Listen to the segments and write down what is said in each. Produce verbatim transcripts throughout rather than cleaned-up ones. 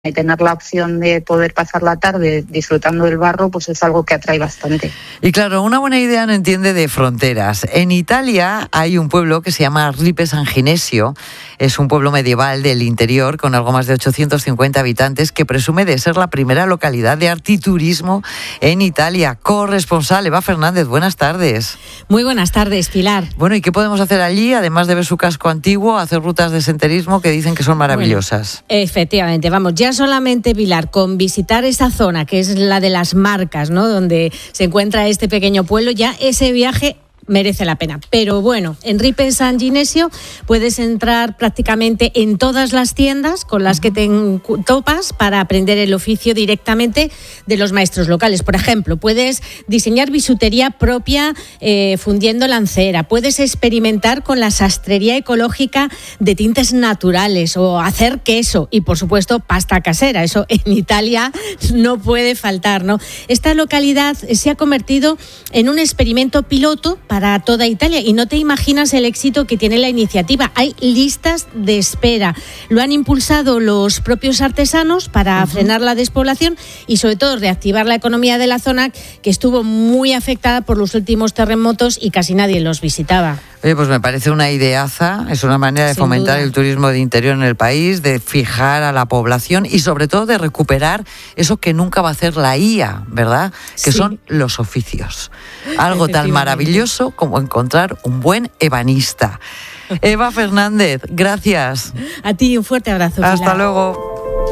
y tener la opción de poder pasar la tarde disfrutando del barro, pues es algo que atrae bastante. Y claro, una buena idea no entiende de fronteras. En Italia hay un pueblo que se llama Ripe San Ginesio. Es un pueblo medieval del interior con algo más de ochocientos cincuenta habitantes que presume de ser la primera localidad de artiturismo en Italia. Corresponsal Eva Fernández, buenas tardes. Muy buenas tardes, Pilar. Bueno, ¿y qué podemos hacer allí? Además de ver su casco antiguo, hacer rutas de senderismo que dicen que son maravillosas. Bueno, efectivamente, vamos, ya solamente, Pilar, con visitar esa zona que es la de las Marcas, ¿no?, donde se encuentra este pequeño pueblo, ya ese viaje merece la pena. Pero bueno, en Ripe San Ginesio puedes entrar prácticamente en todas las tiendas con las que te topas para aprender el oficio directamente de los maestros locales. Por ejemplo, puedes diseñar bisutería propia eh, fundiendo lancera, puedes experimentar con la sastrería ecológica de tintes naturales o hacer queso y, por supuesto, pasta casera. Eso en Italia no puede faltar, ¿no? Esta localidad se ha convertido en un experimento piloto para toda Italia y no te imaginas el éxito que tiene la iniciativa. Hay listas de espera. Lo han impulsado los propios artesanos para uh-huh. frenar la despoblación y sobre todo reactivar la economía de la zona, que estuvo muy afectada por los últimos terremotos y casi nadie los visitaba. Oye, pues me parece una ideaza, es una manera de Sin fomentar duda. el turismo de interior en el país, de fijar a la población y sobre todo de recuperar eso que nunca va a hacer la I A, ¿verdad? Que sí. son los oficios. Algo tan maravilloso como encontrar un buen ebanista. Eva Fernández, gracias. A ti un fuerte abrazo, Pilar. Hasta luego.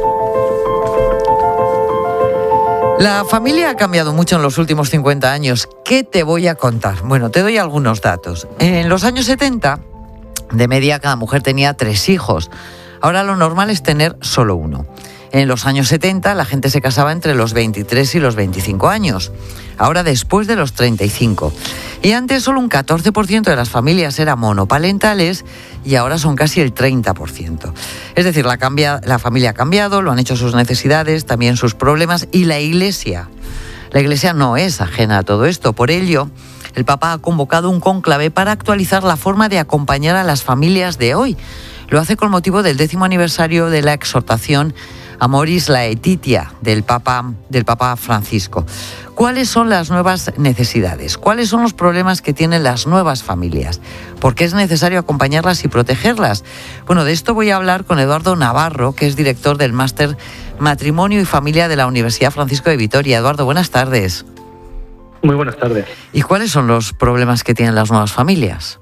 La familia ha cambiado mucho en los últimos cincuenta años. ¿Qué te voy a contar? Bueno, te doy algunos datos. En los años setenta, de media, cada mujer tenía tres hijos. Ahora lo normal es tener solo uno. En los años setenta, la gente se casaba entre los veintitrés y los veinticinco años. Ahora después de los treinta y cinco. Y antes solo un catorce por ciento de las familias eran monoparentales y ahora son casi el treinta por ciento. Es decir, la, cambia, la familia ha cambiado, lo han hecho sus necesidades, también sus problemas, y la Iglesia. La Iglesia no es ajena a todo esto. Por ello, el Papa ha convocado un cónclave para actualizar la forma de acompañar a las familias de hoy. Lo hace con motivo del décimo aniversario de la exhortación Amoris Laetitia del Papa, del Papa Francisco. ¿Cuáles son las nuevas necesidades? ¿Cuáles son los problemas que tienen las nuevas familias? ¿Por qué es necesario acompañarlas y protegerlas? Bueno, de esto voy a hablar con Eduardo Navarro, que es director del Máster Matrimonio y Familia de la Universidad Francisco de Vitoria. Eduardo, buenas tardes. Muy buenas tardes. ¿Y cuáles son los problemas que tienen las nuevas familias?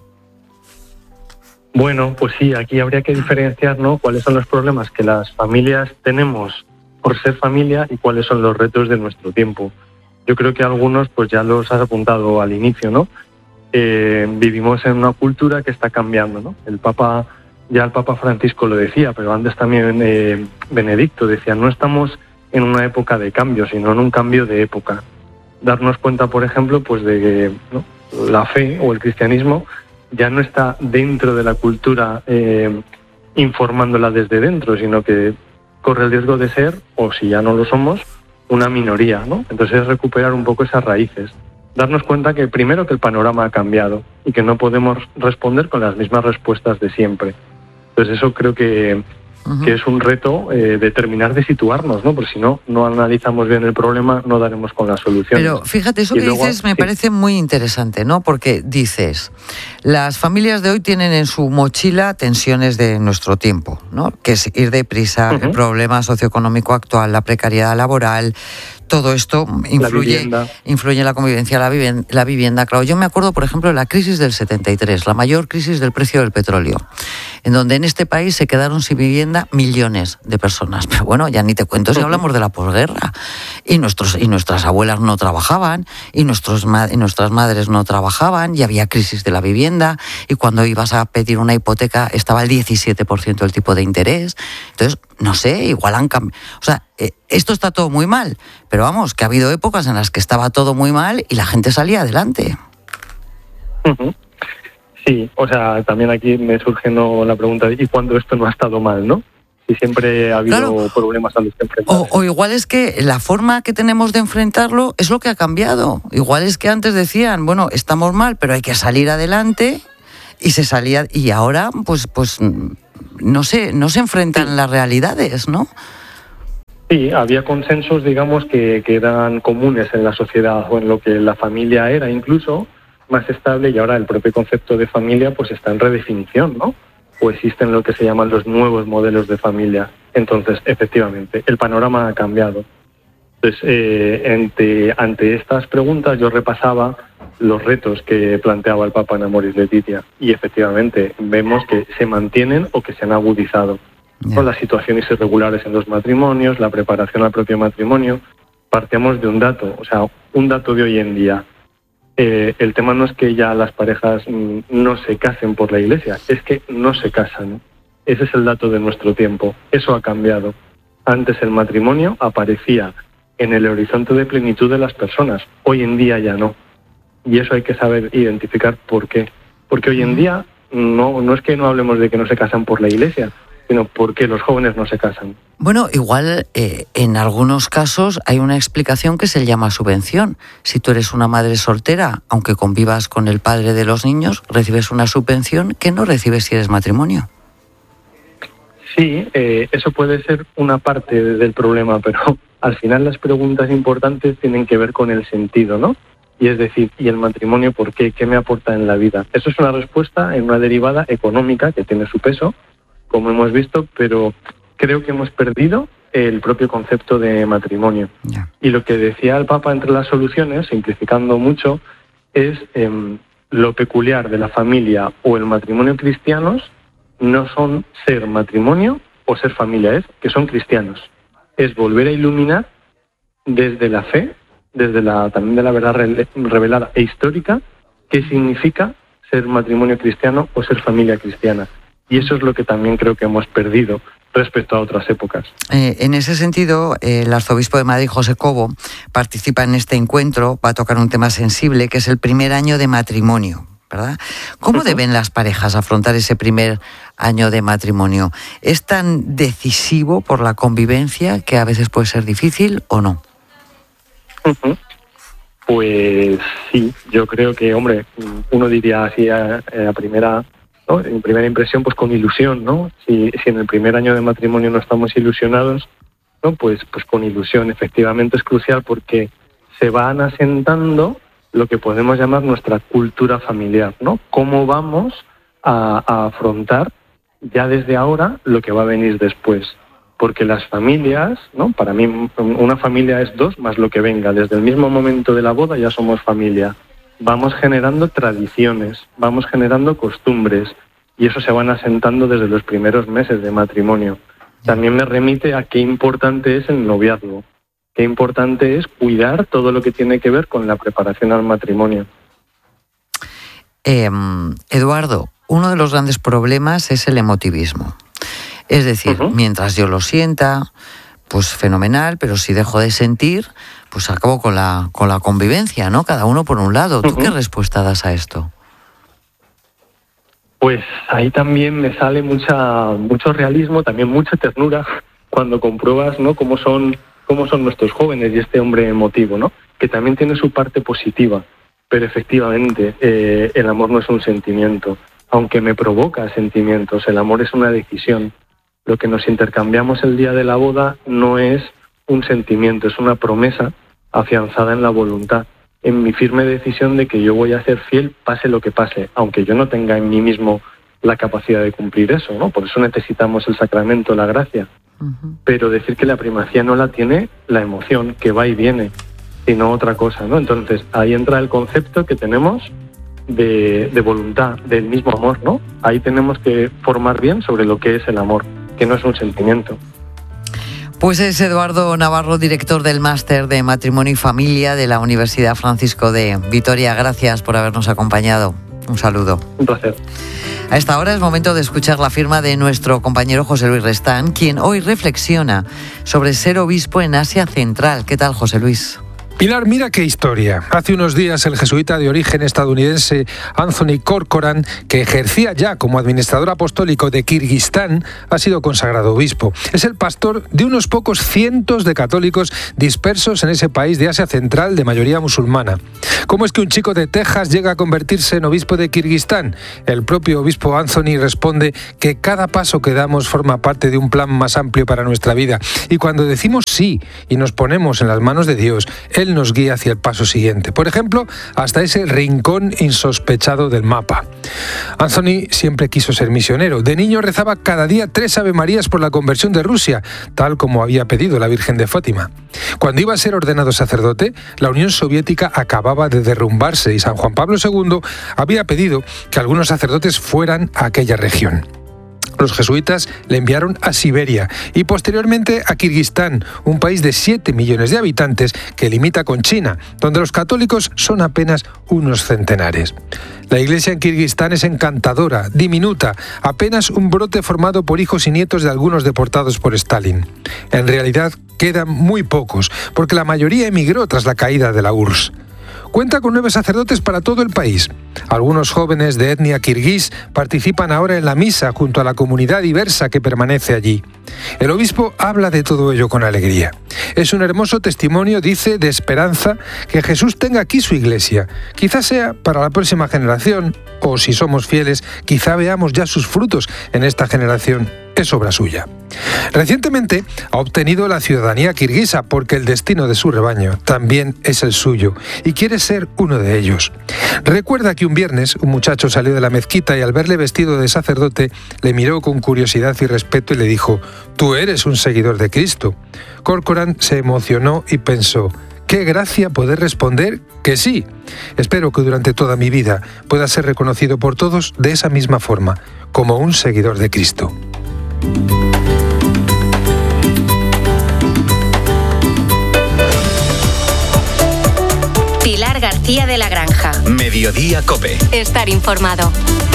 Bueno, pues sí, aquí habría que diferenciar, ¿no?, cuáles son los problemas que las familias tenemos por ser familia y cuáles son los retos de nuestro tiempo. Yo creo que algunos pues ya los has apuntado al inicio, ¿no? Eh, vivimos en una cultura que está cambiando, ¿no? El Papa, ya el Papa Francisco lo decía, pero antes también eh, Benedicto decía, no estamos en una época de cambio, sino en un cambio de época. Darnos cuenta, por ejemplo, pues de que, ¿no?, la fe o el cristianismo ya no está dentro de la cultura eh, informándola desde dentro, sino que corre el riesgo de ser, o si ya no lo somos, una minoría, ¿no? Entonces es recuperar un poco esas raíces. Darnos cuenta que primero que el panorama ha cambiado y que no podemos responder con las mismas respuestas de siempre. Entonces eso creo que, uh-huh. que es un reto eh, de terminar de situarnos, ¿no? Porque si no, no analizamos bien el problema, no daremos con la solución. Pero fíjate, eso y que luego, dices me sí. parece muy interesante, ¿no? Porque dices, las familias de hoy tienen en su mochila tensiones de nuestro tiempo, ¿no? Que es ir deprisa, uh-huh. el problema socioeconómico actual, la precariedad laboral. Todo esto influye, influye en la convivencia, la vivienda, la vivienda. Claro, yo me acuerdo, por ejemplo, de la crisis del setenta y tres, la mayor crisis del precio del petróleo, en donde en este país se quedaron sin vivienda millones de personas. Pero bueno, ya ni te cuento si hablamos de la posguerra. Y, nuestros, y nuestras abuelas no trabajaban, y, nuestros, y nuestras madres no trabajaban, y había crisis de la vivienda, y cuando ibas a pedir una hipoteca estaba el diecisiete por ciento el tipo de interés. Entonces, no sé, igual han cambiado. O sea, eh, esto está todo muy mal, pero vamos, que ha habido épocas en las que estaba todo muy mal y la gente salía adelante. Uh-huh. Sí, o sea, también aquí me surge no, la pregunta de ¿y cuándo esto no ha estado mal, no? Si siempre ha habido claro. problemas a los que enfrentarse. O, o igual es que la forma que tenemos de enfrentarlo es lo que ha cambiado. Igual es que antes decían, bueno, estamos mal, pero hay que salir adelante, y se salía, y ahora, pues, pues no sé, no se enfrentan sí. las realidades, ¿no? Sí, había consensos, digamos, que, que eran comunes en la sociedad o en lo que la familia era incluso más estable, y ahora el propio concepto de familia pues está en redefinición, ¿no? O existen lo que se llaman los nuevos modelos de familia. Entonces, efectivamente, el panorama ha cambiado. Entonces, eh, ante, ante estas preguntas yo repasaba los retos que planteaba el Papa en Amoris Laetitia, y efectivamente vemos que se mantienen o que se han agudizado. Yeah. Con las situaciones irregulares en los matrimonios, la preparación al propio matrimonio. Partimos de un dato, o sea, un dato de hoy en día. Eh, el tema no es que ya las parejas mm, no se casen por la Iglesia, es que no se casan. Ese es el dato de nuestro tiempo. Eso ha cambiado. Antes el matrimonio aparecía en el horizonte de plenitud de las personas. Hoy en día ya no. Y eso hay que saber identificar por qué. Porque hoy en día no, no es que no hablemos de que no se casan por la Iglesia, sino porque los jóvenes no se casan. Bueno, igual eh, en algunos casos hay una explicación que se llama subvención. Si tú eres una madre soltera, aunque convivas con el padre de los niños, recibes una subvención que no recibes si eres matrimonio. Sí, eh, eso puede ser una parte del problema, pero al final las preguntas importantes tienen que ver con el sentido, ¿no? Y es decir, ¿y el matrimonio por qué? ¿Qué me aporta en la vida? Eso es una respuesta en una derivada económica que tiene su peso, como hemos visto, pero creo que hemos perdido el propio concepto de matrimonio. Yeah. Y lo que decía el Papa entre las soluciones, simplificando mucho, es eh, lo peculiar de la familia o el matrimonio cristianos no son ser matrimonio o ser familia, es que son cristianos. Es volver a iluminar desde la fe, desde la también de la verdad revelada e histórica, qué significa ser matrimonio cristiano o ser familia cristiana. Y eso es lo que también creo que hemos perdido respecto a otras épocas. Eh, en ese sentido, eh, el arzobispo de Madrid, José Cobo, participa en este encuentro, va a tocar un tema sensible, que es el primer año de matrimonio, ¿verdad? ¿Cómo uh-huh. deben las parejas afrontar ese primer año de matrimonio? ¿Es tan decisivo por la convivencia que a veces puede ser difícil o no? Uh-huh. Pues sí, yo creo que, hombre, uno diría así a, a primera... ¿no? En primera impresión, pues con ilusión, ¿no? Si, si en el primer año de matrimonio no estamos ilusionados, ¿no? Pues, pues con ilusión. Efectivamente es crucial porque se van asentando lo que podemos llamar nuestra cultura familiar, ¿no? Cómo vamos a, a afrontar ya desde ahora lo que va a venir después. Porque las familias, ¿no? Para mí una familia es dos más lo que venga. Desde el mismo momento de la boda ya somos familia. Vamos generando tradiciones, vamos generando costumbres, y eso se van asentando desde los primeros meses de matrimonio. También me remite a qué importante es el noviazgo, qué importante es cuidar todo lo que tiene que ver con la preparación al matrimonio. Eh, Eduardo, uno de los grandes problemas es el emotivismo. Es decir, uh-huh. mientras yo lo sienta, pues fenomenal, pero si dejo de sentir, pues acabo con la con la convivencia, ¿no? Cada uno por un lado. ¿Tú uh-huh. qué respuesta das a esto? Pues ahí también me sale mucha mucho realismo, también mucha ternura cuando compruebas, ¿no? Cómo son cómo son nuestros jóvenes y este hombre emotivo, ¿no? Que también tiene su parte positiva, pero efectivamente eh, el amor no es un sentimiento, aunque me provoca sentimientos. El amor es una decisión. Lo que nos intercambiamos el día de la boda no es un sentimiento, es una promesa afianzada en la voluntad, en mi firme decisión de que yo voy a ser fiel pase lo que pase, aunque yo no tenga en mí mismo la capacidad de cumplir eso, ¿no? Por eso necesitamos el sacramento, la gracia. Uh-huh. Pero decir que la primacía no la tiene la emoción, que va y viene, sino otra cosa, ¿no? Entonces ahí entra el concepto que tenemos de, de voluntad, del mismo amor, ¿no? Ahí tenemos que formar bien sobre lo que es el amor, que no es un sentimiento. Pues es Eduardo Navarro, director del Máster de Matrimonio y Familia de la Universidad Francisco de Vitoria. Gracias por habernos acompañado. Un saludo. Un placer. A esta hora es momento de escuchar la firma de nuestro compañero José Luis Restán, quien hoy reflexiona sobre ser obispo en Asia Central. ¿Qué tal, José Luis? Pilar, mira qué historia. Hace unos días el jesuita de origen estadounidense Anthony Corcoran, que ejercía ya como administrador apostólico de Kirguistán, ha sido consagrado obispo. Es el pastor de unos pocos cientos de católicos dispersos en ese país de Asia Central de mayoría musulmana. ¿Cómo es que un chico de Texas llega a convertirse en obispo de Kirguistán? El propio obispo Anthony responde que cada paso que damos forma parte de un plan más amplio para nuestra vida. Y cuando decimos sí y nos ponemos en las manos de Dios, Él nos guía hacia el paso siguiente. Por ejemplo, hasta ese rincón insospechado del mapa. Anthony siempre quiso ser misionero. De niño rezaba cada día tres avemarías por la conversión de Rusia, tal como había pedido la Virgen de Fátima. Cuando iba a ser ordenado sacerdote, la Unión Soviética acababa de derrumbarse y San Juan Pablo segundo había pedido que algunos sacerdotes fueran a aquella región. Los jesuitas le enviaron a Siberia y posteriormente a Kirguistán, un país de siete millones de habitantes que limita con China, donde los católicos son apenas unos centenares. La iglesia en Kirguistán es encantadora, diminuta, apenas un brote formado por hijos y nietos de algunos deportados por Stalin. En realidad quedan muy pocos, porque la mayoría emigró tras la caída de la U R S S. Cuenta con nueve sacerdotes para todo el país. Algunos jóvenes de etnia kirguís participan ahora en la misa junto a la comunidad diversa que permanece allí. El obispo habla de todo ello con alegría. Es un hermoso testimonio, dice, de esperanza que Jesús tenga aquí su iglesia. Quizás sea para la próxima generación, o si somos fieles, quizá veamos ya sus frutos en esta generación. Es obra suya. Recientemente ha obtenido la ciudadanía kirguisa porque el destino de su rebaño también es el suyo y quiere ser uno de ellos. Recuerda que un viernes un muchacho salió de la mezquita y al verle vestido de sacerdote le miró con curiosidad y respeto y le dijo: «Tú eres un seguidor de Cristo». Corcoran se emocionó y pensó: «Qué gracia poder responder que sí. Espero que durante toda mi vida pueda ser reconocido por todos de esa misma forma, como un seguidor de Cristo». Pilar García de la Granja. Mediodía COPE. Estar informado.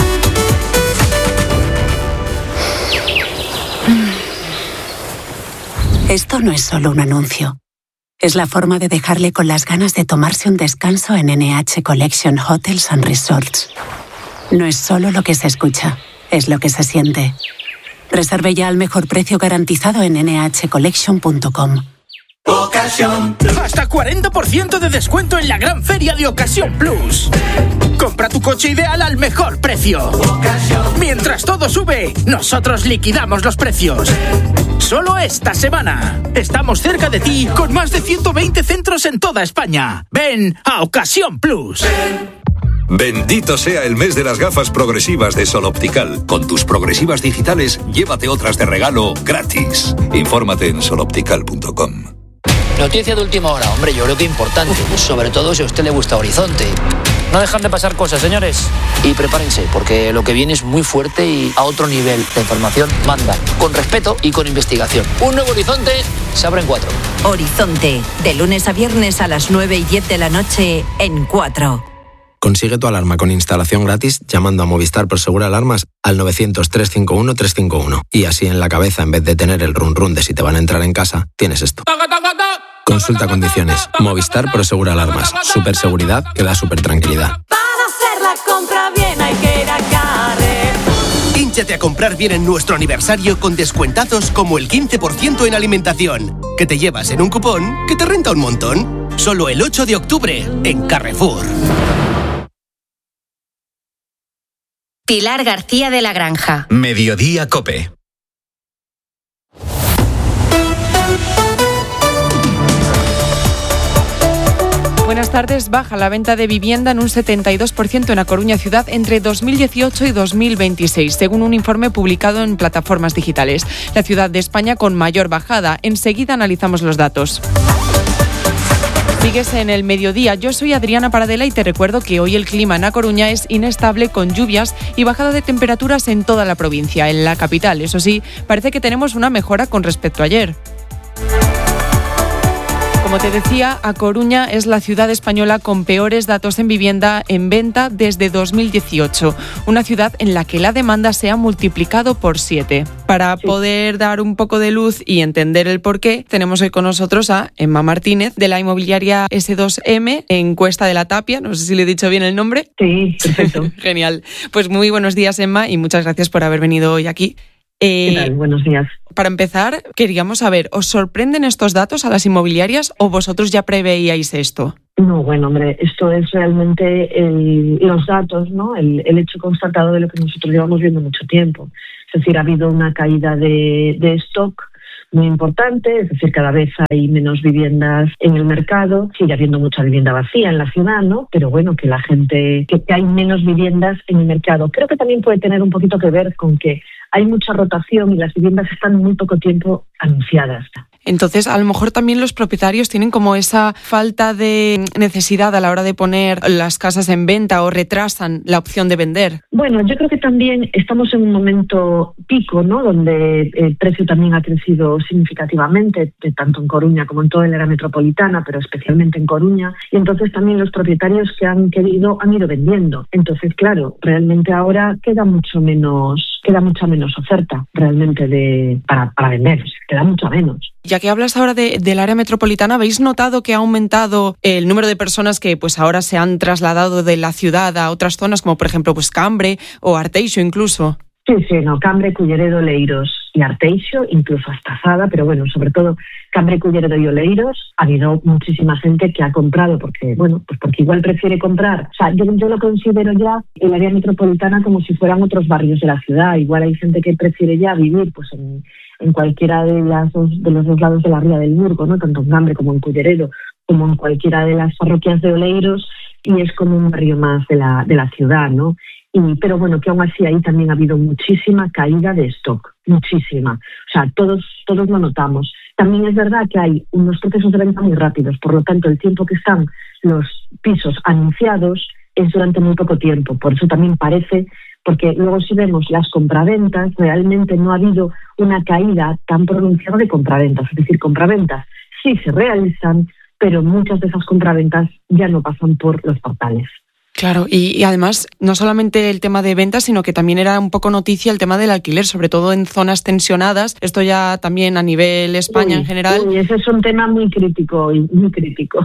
Esto no es solo un anuncio. Es la forma de dejarle con las ganas de tomarse un descanso en N H Collection Hotels and Resorts. No es solo lo que se escucha, es lo que se siente. Reserve ya al mejor precio garantizado en ene hache collection punto com. Ocasión. Hasta cuarenta por ciento de descuento en la gran feria de Ocasión Plus. Compra tu coche ideal al mejor precio. Ocasión. Mientras todo sube, nosotros liquidamos los precios. Solo esta semana. Estamos cerca de ti con más de ciento veinte centros en toda España. Ven a Ocasión Plus. Ven. Bendito sea el mes de las gafas progresivas de Sol Optical. Con tus progresivas digitales, llévate otras de regalo gratis. Infórmate en sol optical punto com. Noticia de última hora, hombre, yo creo que importante, sobre todo si a usted le gusta Horizonte. No dejan de pasar cosas, señores. Y prepárense, porque lo que viene es muy fuerte y a otro nivel. La información manda, con respeto y con investigación. Un nuevo Horizonte se abre en cuatro. Horizonte, de lunes a viernes a las nueve y diez de la noche en cuatro. Consigue tu alarma con instalación gratis llamando a Movistar Prosegur Alarmas al novecientos, trescientos cincuenta y uno, trescientos cincuenta y uno. Y así en la cabeza, en vez de tener el run run de si te van a entrar en casa, tienes esto. Consulta condiciones. Movistar Prosegur Alarmas. Super seguridad que da super tranquilidad. Para hacer la compra bien hay que ir a Carrefour. Hínchate a comprar bien en nuestro aniversario con descuentazos como el quince por ciento en alimentación, que te llevas en un cupón que te renta un montón. Solo el ocho de octubre en Carrefour. Pilar García de la Granja. Mediodía COPE. Buenas tardes. Baja la venta de vivienda en un setenta y dos por ciento en A Coruña ciudad entre dos mil dieciocho y dos mil veintiséis, según un informe publicado en plataformas digitales. La ciudad de España con mayor bajada. Enseguida analizamos los datos. Sigues en el mediodía. Yo soy Adriana Paradela y te recuerdo que hoy el clima en A Coruña es inestable con lluvias y bajada de temperaturas en toda la provincia. En la capital, eso sí, parece que tenemos una mejora con respecto a ayer. como te decía, A Coruña es la ciudad española con peores datos en vivienda en venta desde dos mil dieciocho. Una ciudad en la que la demanda se ha multiplicado por siete. Para sí. poder dar un poco de luz y entender el porqué, tenemos hoy con nosotros a Emma Martínez, de la inmobiliaria ese dos eme, en Cuesta de la Tapia. No sé si le he dicho bien el nombre. Sí, perfecto. Genial. Pues muy buenos días, Emma, y muchas gracias por haber venido hoy aquí. Eh, ¿Qué tal? Buenos días. Para empezar, queríamos saber, ¿os sorprenden estos datos a las inmobiliarias o vosotros ya preveíais esto? No, bueno, hombre, esto es realmente el, los datos, ¿no? El, el hecho constatado de lo que nosotros llevamos viendo mucho tiempo. Es decir, ha habido una caída de, de stock muy importante, es decir, cada vez hay menos viviendas en el mercado, sigue habiendo mucha vivienda vacía en la ciudad, ¿no? Pero bueno, que la gente, que, que hay menos viviendas en el mercado. Creo que también puede tener un poquito que ver con que hay mucha rotación y las viviendas están muy poco tiempo anunciadas. Entonces, a lo mejor también los propietarios tienen como esa falta de necesidad a la hora de poner las casas en venta o retrasan la opción de vender. Bueno, yo creo que también estamos en un momento pico, ¿no? Donde el precio también ha crecido significativamente, tanto en Coruña como en toda el área metropolitana, pero especialmente en Coruña. Y entonces también los propietarios que han querido han ido vendiendo. Entonces, claro, realmente ahora queda mucho menos, queda mucha menos oferta realmente de para, para vender, queda mucho menos. Ya que hablas ahora de, del área metropolitana, ¿habéis notado que ha aumentado el número de personas que pues ahora se han trasladado de la ciudad a otras zonas, como por ejemplo pues Cambre o Arteixo incluso? Sí, sí, no, Cambre, Culleredo, Oleiros y Arteixo, incluso hasta Zada, pero bueno, sobre todo Cambre, Culleredo y Oleiros, ha habido muchísima gente que ha comprado, porque bueno, pues porque igual prefiere comprar. O sea, yo, yo lo considero ya el área metropolitana como si fueran otros barrios de la ciudad. Igual hay gente que prefiere ya vivir pues en, en cualquiera de, las dos, de los dos lados de la ría del Burgo, ¿no? Tanto en Cambre como en Culleredo, como en cualquiera de las parroquias de Oleiros, y es como un barrio más de la, de la ciudad, ¿no? Y, pero bueno, que aún así ahí también ha habido muchísima caída de stock, muchísima. O sea, todos, todos lo notamos. También es verdad que hay unos procesos de venta muy rápidos, por lo tanto el tiempo que están los pisos anunciados es durante muy poco tiempo. Por eso también parece, porque luego si vemos las compraventas, realmente no ha habido una caída tan pronunciada de compraventas. Es decir, compraventas sí se realizan, pero muchas de esas compraventas ya no pasan por los portales. Claro, y, y además no solamente el tema de ventas, sino que también era un poco noticia el tema del alquiler, sobre todo en zonas tensionadas. Esto ya también a nivel España uy, en general. Uy, ese es un tema muy crítico y muy crítico.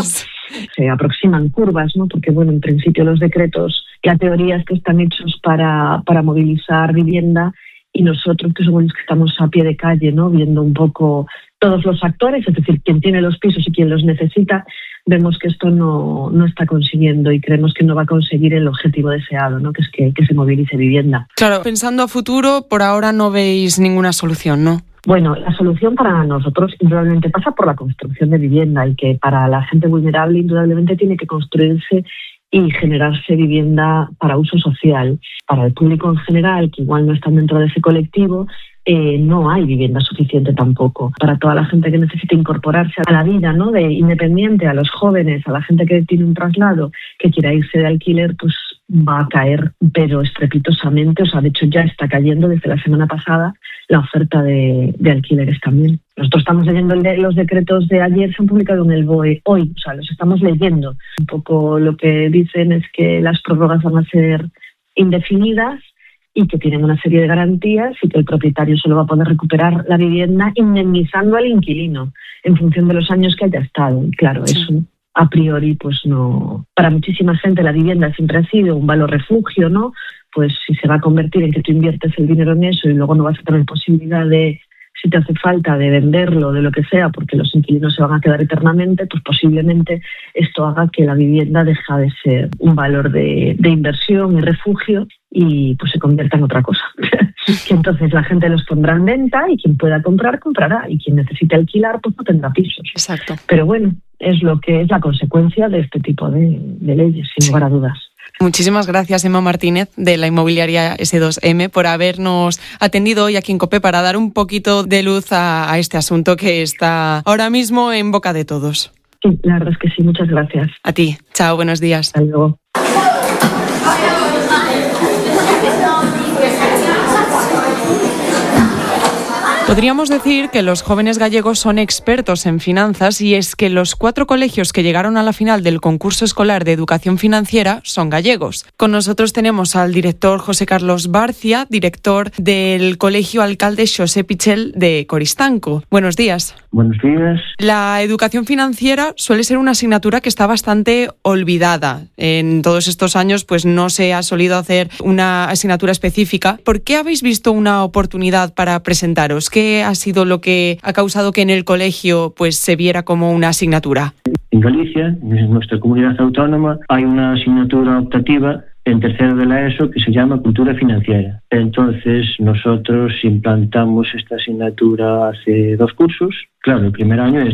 Se aproximan curvas, ¿no? Porque bueno, en principio los decretos, la teoría es que están hechos para, para movilizar vivienda, y nosotros que somos los que estamos a pie de calle, ¿no? Viendo un poco todos los actores, es decir, quien tiene los pisos y quien los necesita, vemos que esto no, no está consiguiendo y creemos que no va a conseguir el objetivo deseado, ¿no? Que es que, que se movilice vivienda. Claro, pensando a futuro, por ahora no veis ninguna solución, ¿no? Bueno, la solución para nosotros indudablemente pasa por la construcción de vivienda, y que para la gente vulnerable indudablemente tiene que construirse y generarse vivienda para uso social. Para el público en general, que igual no están dentro de ese colectivo, eh, no hay vivienda suficiente tampoco. Para toda la gente que necesita incorporarse a la vida, ¿no? De independiente, a los jóvenes, a la gente que tiene un traslado, que quiera irse de alquiler, pues va a caer, pero estrepitosamente. O sea, de hecho ya está cayendo desde la semana pasada la oferta de, de alquileres también. Nosotros estamos leyendo el de, los decretos de ayer, se han publicado en el B O E hoy, o sea, los estamos leyendo. Un poco lo que dicen es que las prórrogas van a ser indefinidas y que tienen una serie de garantías, y que el propietario solo va a poder recuperar la vivienda indemnizando al inquilino en función de los años que haya estado. Y claro, sí. Eso a priori pues no. Para muchísima gente la vivienda siempre ha sido un valor refugio, ¿no? Pues si se va a convertir en que tú inviertes el dinero en eso y luego no vas a tener posibilidad de, si te hace falta, de venderlo, de lo que sea, porque los inquilinos se van a quedar eternamente, pues posiblemente esto haga que la vivienda deje de ser un valor de, de inversión y refugio y pues se convierta en otra cosa. Que entonces la gente los pondrá en venta y quien pueda comprar, comprará, y quien necesite alquilar, pues no tendrá pisos. Exacto. Pero bueno, es lo que es la consecuencia de este tipo de, de leyes, sin lugar a dudas. Muchísimas gracias, Emma Martínez, de la inmobiliaria ese dos eme, por habernos atendido hoy aquí en COPE para dar un poquito de luz a, a este asunto que está ahora mismo en boca de todos. Sí, la verdad es que sí, muchas gracias. A ti. Chao, buenos días. Hasta luego. Podríamos decir que los jóvenes gallegos son expertos en finanzas y es que los cuatro colegios que llegaron a la final del concurso escolar de educación financiera son gallegos. Con nosotros tenemos al director José Carlos Barcia, director del Colegio Alcalde Xosé Pichel de Coristanco. Buenos días. Buenos días. La educación financiera suele ser una asignatura que está bastante olvidada. En todos estos años pues no se ha solido hacer una asignatura específica. ¿Por qué habéis visto una oportunidad para presentaros? ¿Qué ha sido lo que ha causado que en el colegio pues se viera como una asignatura? En Galicia, en nuestra comunidad autónoma, hay una asignatura optativa en tercero de la ESO que se llama Cultura Financiera. Entonces, nosotros implantamos esta asignatura hace dos cursos. Claro, el primer año es